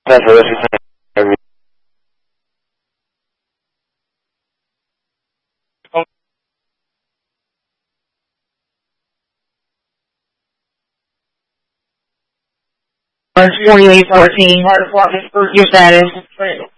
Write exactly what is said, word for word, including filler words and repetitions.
That's what this is. forty-eight fourteen, your status.